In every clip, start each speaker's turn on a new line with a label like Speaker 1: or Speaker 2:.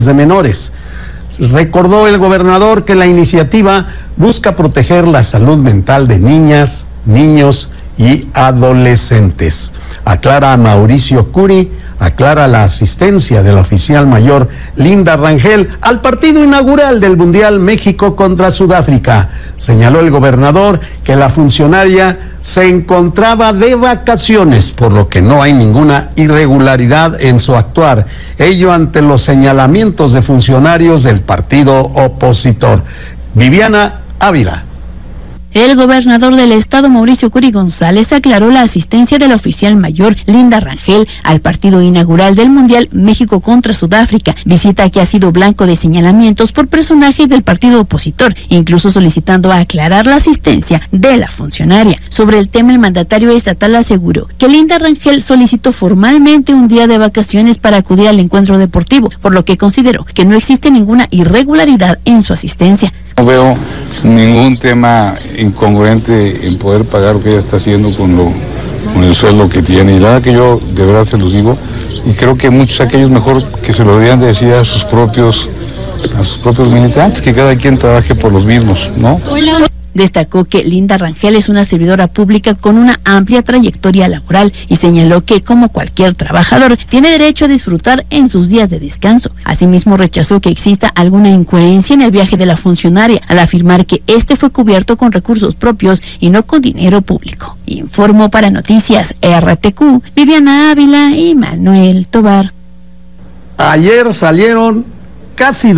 Speaker 1: de menores. Recordó el gobernador que la iniciativa busca proteger la salud mental de niñas, niños y adolescentes. Aclara Mauricio Curi, aclara la asistencia de la oficial mayor Linda Rangel al partido inaugural del Mundial México contra Sudáfrica. Señaló el gobernador que la funcionaria se encontraba de vacaciones, por lo que no hay ninguna irregularidad en su actuar. Ello ante los señalamientos de funcionarios del partido opositor. Viviana Ávila.
Speaker 2: El gobernador del estado, Mauricio Curi González, aclaró la asistencia de la oficial mayor Linda Rangel al partido inaugural del Mundial México contra Sudáfrica, visita que ha sido blanco de señalamientos por personajes del partido opositor, incluso solicitando aclarar la asistencia de la funcionaria. Sobre el tema, el mandatario estatal aseguró que Linda Rangel solicitó formalmente un día de vacaciones para acudir al encuentro deportivo, por lo que consideró que no existe ninguna irregularidad en su asistencia.
Speaker 3: No veo ningún tema incongruente en poder pagar lo que ella está haciendo con el sueldo que tiene. Y la verdad que yo de verdad se los digo, y creo que muchos aquellos mejor que se lo deberían de decir a sus propios militantes, que cada quien trabaje por los mismos, ¿no?
Speaker 2: Destacó que Linda Rangel es una servidora pública con una amplia trayectoria laboral y señaló que, como cualquier trabajador, tiene derecho a disfrutar en sus días de descanso. Asimismo, rechazó que exista alguna incoherencia en el viaje de la funcionaria al afirmar que este fue cubierto con recursos propios y no con dinero público. Informó para Noticias RTQ, Viviana Ávila y Manuel Tobar.
Speaker 1: Ayer salieron casi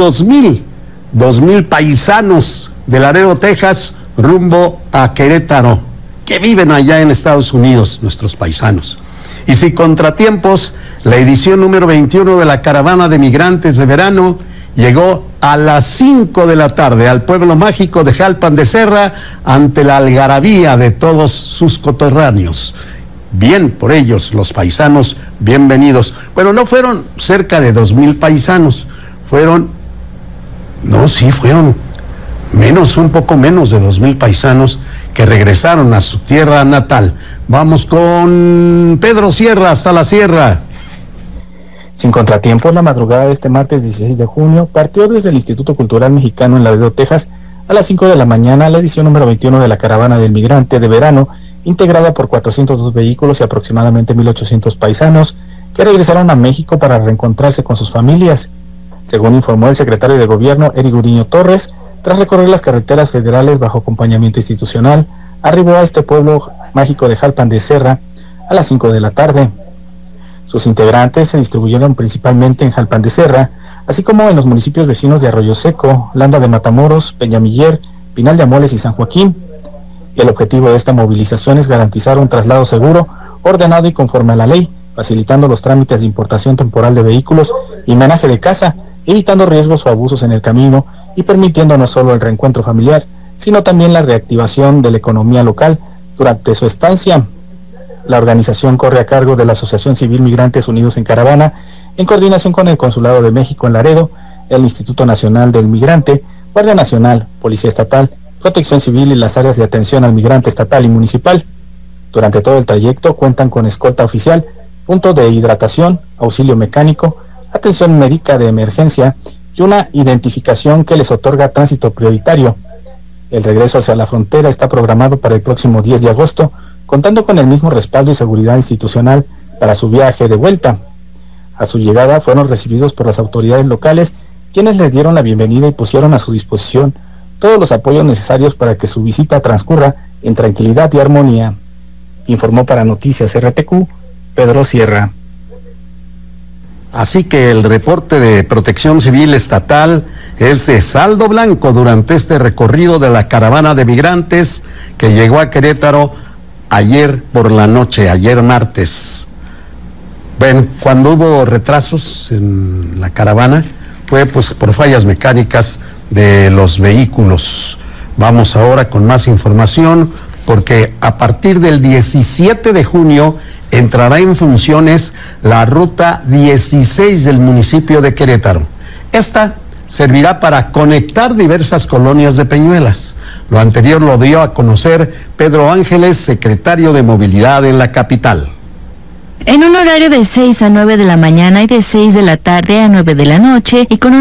Speaker 1: 2,000 paisanos de Laredo, Texas, rumbo a Querétaro, que viven allá en Estados Unidos, nuestros paisanos. Y sin contratiempos, la edición número 21 de la Caravana de Migrantes de Verano llegó a las 5 de la tarde al pueblo mágico de Jalpan de Serra ante la algarabía de todos sus coterráneos. Bien por ellos, los paisanos, bienvenidos. Bueno, no fueron cerca de 2,000 paisanos, fueron un poco menos de 2,000 paisanos que regresaron a su tierra natal. Vamos con Pedro Sierra hasta la sierra.
Speaker 4: Sin contratiempos, la madrugada de este martes 16 de junio partió desde el Instituto Cultural Mexicano en Laredo, Texas, a las 5 de la mañana la edición número 21 de la Caravana del Migrante de Verano, integrada por 402 vehículos y aproximadamente 1,800 paisanos que regresaron a México para reencontrarse con sus familias. Según informó el secretario de Gobierno, Eric Gudiño Torres, tras recorrer las carreteras federales bajo acompañamiento institucional, arribó a este pueblo mágico de Jalpan de Serra a las 5 de la tarde. Sus integrantes se distribuyeron principalmente en Jalpan de Serra, así como en los municipios vecinos de Arroyo Seco, Landa de Matamoros, Peñamiller, Pinal de Amoles y San Joaquín. El objetivo de esta movilización es garantizar un traslado seguro, ordenado y conforme a la ley, facilitando los trámites de importación temporal de vehículos y menaje de casa, evitando riesgos o abusos en el camino y permitiendo no solo el reencuentro familiar, sino también la reactivación de la economía local durante su estancia. La organización corre a cargo de la Asociación Civil Migrantes Unidos en Caravana, en coordinación con el Consulado de México en Laredo, el Instituto Nacional del Migrante, Guardia Nacional, Policía Estatal, Protección Civil y las áreas de atención al migrante estatal y municipal. Durante todo el trayecto cuentan con escolta oficial, punto de hidratación, auxilio mecánico, atención médica de emergencia y una identificación que les otorga tránsito prioritario. El regreso hacia la frontera está programado para el próximo 10 de agosto, contando con el mismo respaldo y seguridad institucional para su viaje de vuelta. A su llegada fueron recibidos por las autoridades locales, quienes les dieron la bienvenida y pusieron a su disposición todos los apoyos necesarios para que su visita transcurra en tranquilidad y armonía. Informó para Noticias RTQ, Pedro Sierra.
Speaker 1: Así que el reporte de Protección Civil Estatal es de saldo blanco durante este recorrido de la caravana de migrantes que llegó a Querétaro ayer por la noche, ayer martes. Bueno, cuando hubo retrasos en la caravana fue pues por fallas mecánicas de los vehículos. Vamos ahora con más información porque a partir del 17 de junio entrará en funciones la ruta 16 del municipio de Querétaro. Esta servirá para conectar diversas colonias de Peñuelas. Lo anterior lo dio a conocer Pedro Ángeles, secretario de Movilidad en la capital.
Speaker 2: En un horario de 6 a 9 de la mañana y de 6 de la tarde a 9 de la noche y con